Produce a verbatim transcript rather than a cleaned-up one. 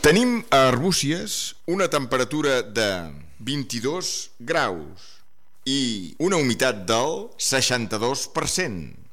Tenim a Arbúcies una temperatura de vint-i-dos graus i una humitat del seixanta-dos per cent.